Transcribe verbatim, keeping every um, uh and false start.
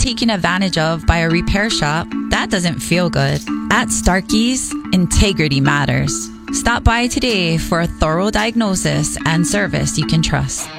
taken advantage of by a repair shop, that doesn't feel good. At Starkey's, integrity matters. Stop by today for a thorough diagnosis and service you can trust.